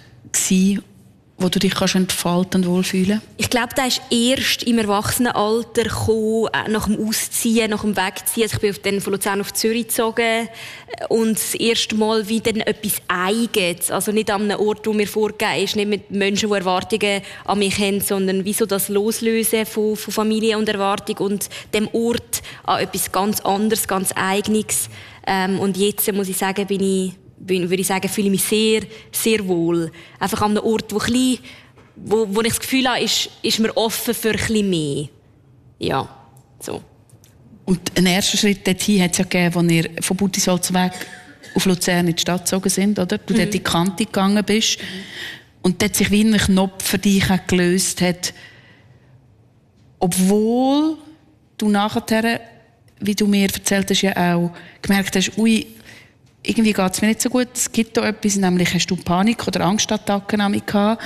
wo du dich entfalten und wohlfühlen? Ich glaube, der ist erst im Erwachsenenalter gekommen, nach dem Ausziehen, nach dem Wegziehen. Also ich bin dann von Luzern auf Zürich gezogen und das erste Mal wieder etwas Eigenes. Also nicht an einem Ort, wo mir vorgegeben ist, nicht mit Menschen, die Erwartungen an mich haben, sondern wie so das Loslösen von, von Familie und Erwartung und dem Ort an etwas ganz anderes, ganz Eigenes. Ähm, und jetzt, muss ich sagen, bin ich würde ich sagen, fühle ich mich sehr, sehr wohl. Einfach an einem Ort, wo, klein, wo, wo ich das Gefühl habe, ist, ist mir offen für ein bisschen mehr. Ja, so. Und einen ersten Schritt dorthin hat es ja gegeben, als ihr von Buttisolz weg auf Luzern in die Stadt gezogen sind, oder? Du mhm. dort in die Kante gegangen bist. Mhm. Und dort sich wie ein Knopf für dich gelöst hat. Obwohl du nachher, wie du mir erzählt hast, ja auch gemerkt hast, ui, irgendwie geht es mir nicht so gut. Es gibt da etwas, nämlich hast du Panik- oder Angstattacken gehabt.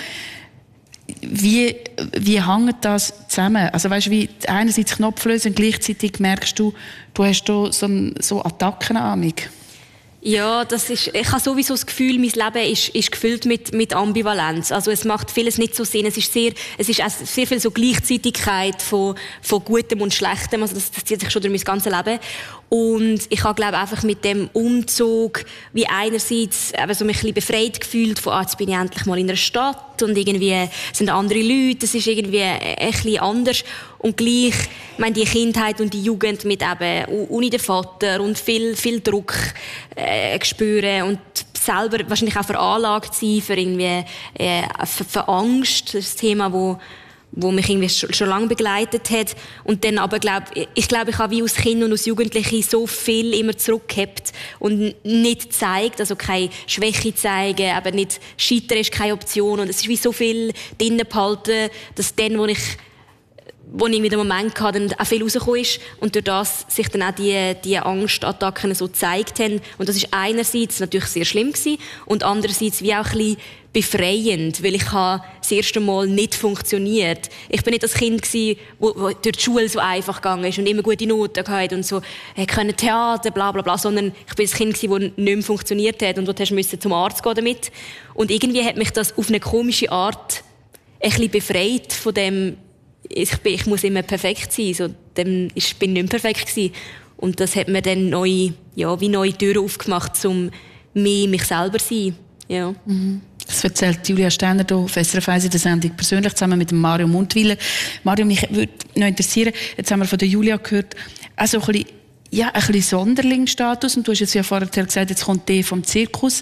Wie, wie hängt das zusammen? Also weißt, wie einerseits Knopf lösen und gleichzeitig merkst du, du hast da so, so Attacken an mich. Ja, das ist, ich habe sowieso das Gefühl, mein Leben ist, ist gefüllt mit, mit Ambivalenz. Also es macht vieles nicht so Sinn. Es ist sehr, es ist auch sehr viel so Gleichzeitigkeit von, von Gutem und Schlechtem. Also das, das zieht sich schon durch mein ganzes Leben. Und ich habe, glaube einfach mit dem Umzug wie einerseits eben so mich ein bisschen befreit gefühlt von, ah, jetzt bin ich endlich mal in einer Stadt und irgendwie sind andere Leute, es ist irgendwie ein bisschen anders. Und gleich, ich meine, die Kindheit und die Jugend mit eben ohne den Vater und viel, viel Druck äh, spüren und selber wahrscheinlich auch veranlagt sein für irgendwie äh, für, für Angst, das ist ein Thema, wo wo mich irgendwie schon, schon lange begleitet hat. Und dann aber, glaub, ich glaube, ich habe wie als Kind und als Jugendliche so viel immer zurückgehabt und nicht gezeigt, also keine Schwäche zeigen, aber nicht scheitern ist keine Option. Und es ist wie so viel drinnen behalten, dass dann, wo ich wo ich wieder einen Moment hatte, dann auch viel rausgekommen ist und durch das sich dann auch die, die Angstattacken so gezeigt haben. Und das ist einerseits natürlich sehr schlimm gewesen und andererseits wie auch ein bisschen befreiend, weil ich habe das erste Mal nicht funktioniert. Ich bin nicht das Kind gewesen, wo, wo durch die Schule so einfach gegangen ist und immer gute Noten hatte und so, hey, können Theater, bla bla bla, sondern ich bin das Kind gewesen, das nicht mehr funktioniert hat und du musst zum Arzt gehen damit. Und irgendwie hat mich das auf eine komische Art ein bisschen befreit von dem, ich, bin, ich muss immer perfekt sein, so, dem, ich bin nicht mehr perfekt gewesen. Und das hat mir dann neu, ja, wie neue Türen aufgemacht, um mehr mich selber zu sein. Ja. Mhm. Das erzählt Julia Steiner hier auf S R F eins in der Sendung persönlich zusammen mit Mario Mundwiler. Mario, mich würde noch interessieren, jetzt haben wir von der Julia gehört, also ein bisschen, ja, ein bisschen Sonderlingsstatus, und du hast jetzt ja vorher gesagt, jetzt kommt der vom Zirkus.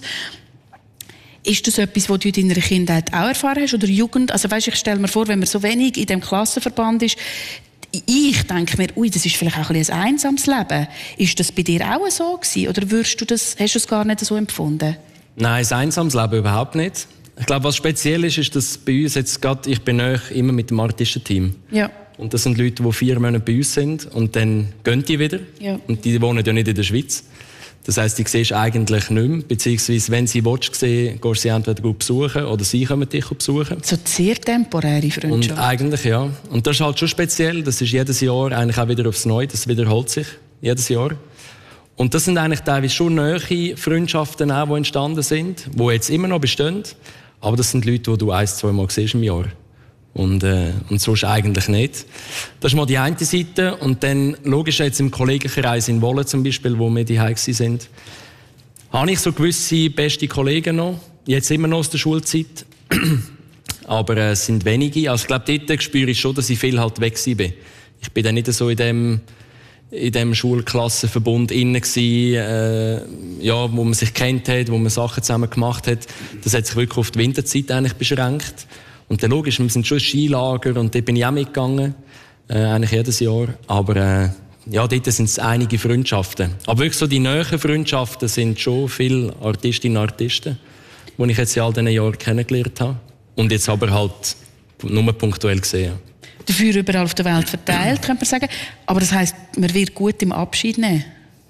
Ist das etwas, was du in deiner Kindheit auch erfahren hast, oder Jugend? Also weißt, ich stelle mir vor, wenn man so wenig in dem Klassenverband ist, ich denke mir, ui, das ist vielleicht auch ein, ein einsames Leben. Ist das bei dir auch so gewesen? Oder würdest du das, hast du es gar nicht so empfunden? Nein, ein einsames Leben überhaupt nicht. Ich glaube, was speziell ist, ist, dass bei uns jetzt gerade, ich bin nahe immer mit dem Artistenteam. Ja. Und das sind Leute, die vier Monate bei uns sind und dann gehen die wieder. Ja. Und die wohnen ja nicht in der Schweiz. Das heisst, die siehst du eigentlich nicht mehr. Beziehungsweise, wenn sie willst, sehen, gehst du sie entweder gut besuchen oder sie kommen dich besuchen. So sehr temporäre Freundschaft. Und eigentlich, ja. Und das ist halt schon speziell. Das ist jedes Jahr eigentlich auch wieder aufs Neue. Das wiederholt sich jedes Jahr. Und das sind eigentlich teilweise schon nahe Freundschaften, auch, die entstanden sind, die jetzt immer noch bestehen. Aber das sind Leute, die du ein-, zweimal siehst im Jahr. Und, äh, und sonst eigentlich nicht. Das ist mal die eine Seite. Und dann, logisch, jetzt im Kollegenkreis in Wolle zum Beispiel, wo wir daheim sind, habe ich so gewisse beste Kollegen noch. Jetzt immer noch aus der Schulzeit. Aber äh, es sind wenige. Also ich glaube, dort spüre ich schon, dass ich viel halt weg bin. Ich bin dann nicht so in dem, in dem Schulklassenverbund innen gsi, äh, ja, wo man sich kennt hat, wo man Sachen zusammen gemacht hat. Das hat sich wirklich auf die Winterzeit eigentlich beschränkt. Und dann logisch, wir sind schon Skilager und dort bin ich auch mitgegangen, äh, eigentlich jedes Jahr. Aber äh, ja, dort sind es einige Freundschaften. Aber wirklich so die nahen Freundschaften sind schon viele Artistinnen und Artisten, die ich jetzt in all diesen Jahren kennengelernt habe. Und jetzt aber halt nur punktuell gesehen. Dafür überall auf der Welt verteilt, könnte man sagen. Aber das heisst, man wird gut im Abschied nehmen?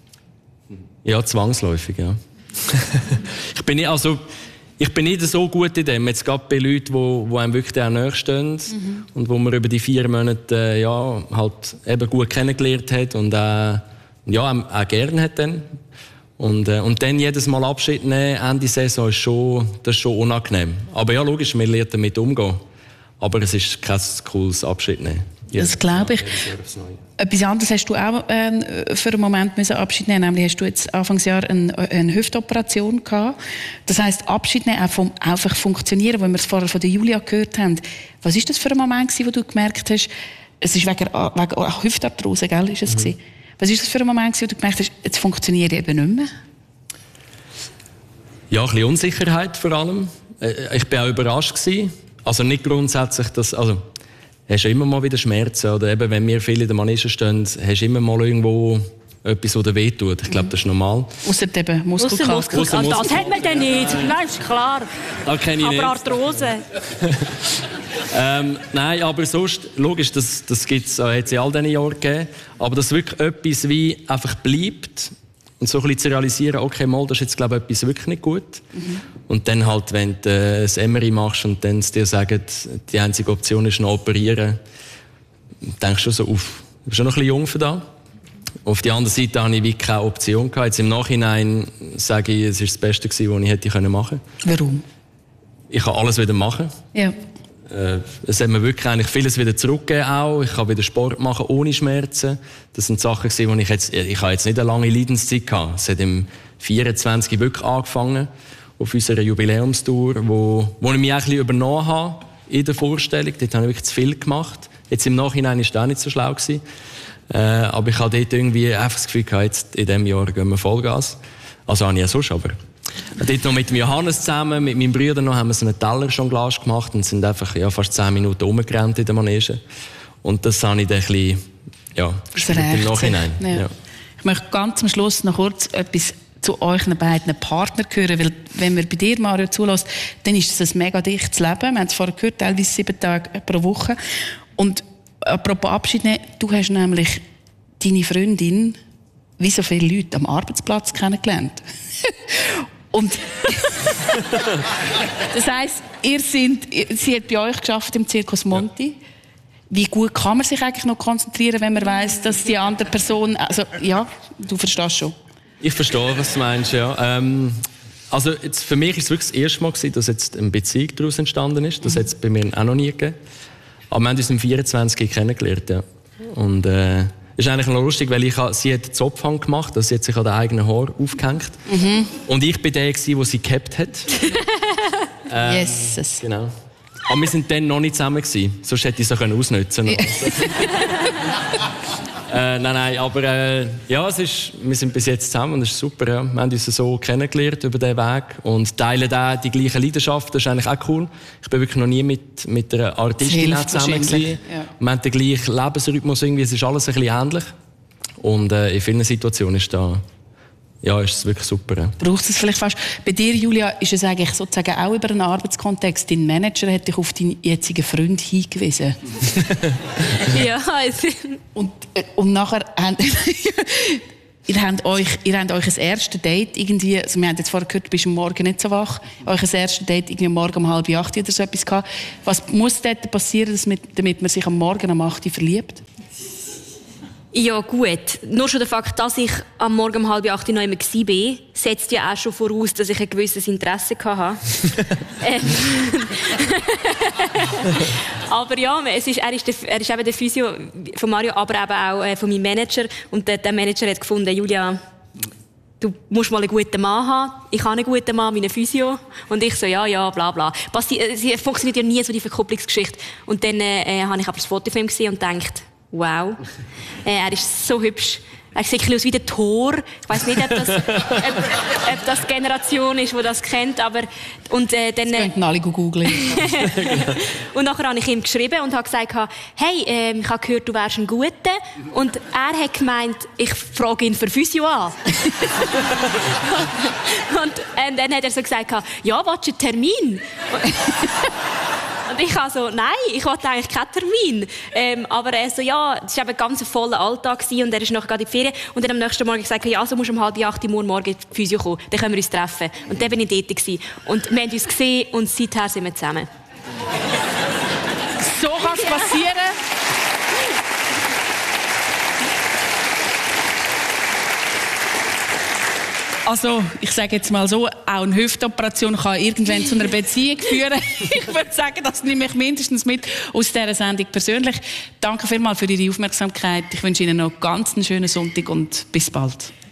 Ja, zwangsläufig, ja. ich bin nicht, also Ich bin nicht so gut in dem. Jetzt gerade bei Leuten, die, die einem wirklich auch nahe stehen mhm. und wo man über die vier Monate äh, ja, halt eben gut kennengelernt hat und äh, ja, auch, auch gerne hat dann. Und, äh, und dann jedes Mal Abschied nehmen, Ende Saison, ist schon, das ist schon unangenehm. Aber ja, logisch, man lernt damit umgehen. Aber es ist kein cooles Abschied nehmen. Yes. Das glaube ich. Etwas anderes hast du auch äh, für einen Moment müssen Abschied nehmen, nämlich hast du jetzt Anfangsjahr eine, eine Hüftoperation gehabt. Das heisst, Abschied nehmen, auch vom einfach funktionieren, weil wir es vorher von der Julia gehört haben. Was ist das für ein Moment gewesen, wo du gemerkt hast, es ist wegen, wegen Hüftarthrose, gell, ist es mhm. gewesen? Was ist das für ein Moment gewesen, wo du gemerkt hast, jetzt funktioniert eben nicht mehr? Ja, ein bisschen Unsicherheit vor allem. Ich war auch überrascht gewesen. Also nicht grundsätzlich, dass, also hast du immer mal wieder Schmerzen, oder eben, wenn wir viele in der Manege stehen, hast du immer mal irgendwo etwas, das dir wehtut. Ich glaube, das ist normal. Ausser eben Muskelkater. Muskel Muskel das hat man dann nicht, das ist klar. Das kenne ich aber nicht. Arthrose. ähm, nein, aber sonst, logisch, das, das gibt's, hat es in all diesen Jahren gegeben. Aber dass wirklich etwas wie einfach bleibt und so ein bisschen zu realisieren, okay, mal, das ist jetzt, glaube ich, etwas wirklich nicht gut. Mhm. Und dann halt, wenn du äh, ein M R I machst und dann dir sagen, die einzige Option ist noch operieren, denkst du so, uff, du bist schon noch ein bisschen jung für das. Auf der anderen Seite hatte ich wie keine Option gehabt. Jetzt im Nachhinein sage ich, es war das Beste, was ich hätte machen können. Warum? Ich kann alles wieder machen. Ja. Äh, es hat mir wirklich eigentlich vieles wieder zurückgegeben auch. Ich kann wieder Sport machen ohne Schmerzen. Das sind Sachen gewesen, wo ich jetzt, ich habe jetzt nicht eine lange Leidenszeit gehabt. Es hat im vierundzwanzig wirklich angefangen, auf unserer Jubiläumstour, wo, wo ich mich ein bisschen übernommen habe in der Vorstellung. Dort habe ich wirklich zu viel gemacht. Jetzt im Nachhinein war das auch nicht so schlau gewesen. Äh, aber ich hatte dort irgendwie einfach das Gefühl gehabt, jetzt in diesem Jahr gehen wir Vollgas. Also habe ich ja sonst, aber dort noch mit Johannes zusammen, mit meinem Bruder noch, haben wir so einen Teller-Jonglage gemacht und sind einfach ja, fast zehn Minuten rumgerannt in der Manege. Und das habe ich dann ein bisschen, ja, gespürt im Nachhinein. Ja. Ja. Ich möchte ganz am Schluss noch kurz etwas zu euren beiden Partnern hören, weil wenn man bei dir, Mario, zulässt, dann ist es ein mega dichtes Leben. Wir haben es vorher gehört, teilweise sieben Tage pro Woche. Und apropos Abschied nehmen, du hast nämlich deine Freundin wie so viele Leute am Arbeitsplatz kennengelernt. Und das heisst, ihr sind, sie hat bei euch geschafft im Circus Monti. Ja. Wie gut kann man sich eigentlich noch konzentrieren, wenn man weiss, dass die andere Person, also ja, du verstehst schon. Ich verstehe, was du meinst, ja. Ähm, also jetzt, für mich war es wirklich das erste Mal gewesen, dass jetzt eine Beziehung daraus entstanden ist. Das mhm. hat es bei mir auch noch nie gegeben. Aber wir haben uns im vierundzwanzig kennengelernt, ja. Und äh, das ist eigentlich noch lustig, weil ich, sie hat den Zopfhang gemacht, also sie hat sich an den eigenen Haar aufgehängt. Mhm. Und ich war der, der sie gehabt hat. äh, Jesus. Genau. Aber wir waren dann noch nicht zusammen gewesen, sonst hätte ich es ausnutzen können. äh, nein, nein, aber äh, ja, es ist, wir sind bis jetzt zusammen und es ist super. Ja. Wir haben uns so kennengelernt über diesen Weg und teilen auch die gleichen Leidenschaften. Das ist eigentlich auch cool. Ich bin wirklich noch nie mit, mit einer Artistin zusammen gewesen. Ja. Wir haben den gleichen Lebensrhythmus irgendwie. Es ist alles ein bisschen ähnlich. Und äh, in vielen Situationen ist da ja, ist es wirklich super. Ja. Braucht es vielleicht fast. Bei dir, Julia, ist es eigentlich sozusagen auch über einen Arbeitskontext. Dein Manager hat dich auf deinen jetzigen Freund hingewiesen. Ja, also. Und, und nachher habt ihr habt euch, ihr habt euch ein erstes Date irgendwie, also wir haben jetzt vorher gehört, du bist am Morgen nicht so wach, euch ein erstes Date irgendwie am Morgen um halb acht oder so etwas gehabt. Was muss dort passieren, damit man sich am Morgen um acht verliebt? Ja gut, nur schon der Fakt, dass ich am Morgen um halb acht noch immer war, setzt ja auch schon voraus, dass ich ein gewisses Interesse hatte. ähm. Aber ja, es ist, er, ist der, er ist eben der Physio von Mario, aber eben auch äh, von meinem Manager. Und der, der Manager hat gefunden, Julia, du musst mal einen guten Mann haben. Ich habe einen guten Mann, meinen Physio. Und ich so, ja, ja, bla, bla. Passi- es funktioniert ja nie so, die Verkupplungsgeschichte. Und dann äh, habe ich aber das Foto von ihm gesehen und gedacht, wow, äh, er ist so hübsch. Er sieht ein bisschen aus wie der Thor. Ich weiss nicht, ob das, ob, ob das die Generation ist, die das kennt. Aber, und, äh, dann, das könnten alle googeln. Und nachher habe ich ihm geschrieben und habe gesagt, hey, äh, ich habe gehört, du wärst ein Guter. Und er hat gemeint, ich frage ihn für Physio an. und, und dann hat er so gesagt, ja, willst du einen Termin? Und ich habe so, nein, ich wollte eigentlich keinen Termin. Ähm, aber er so, ja, es war eben ein ganz voller Alltag und er ist nachher gerade in die Ferien. Und dann am nächsten Morgen gesagt, ja, so musst du um halb acht Uhr morgen in die Physio kommen. Dann können wir uns treffen. Und dann bin ich dort gewesen. Und wir haben uns gesehen und seither sind wir zusammen. So kann es passieren. Also, ich sage jetzt mal so, auch eine Hüftoperation kann irgendwann zu einer Beziehung führen. Ich würde sagen, das nehme ich mindestens mit aus dieser Sendung persönlich. Danke vielmals für Ihre Aufmerksamkeit. Ich wünsche Ihnen noch ganz einen schönen Sonntag und bis bald.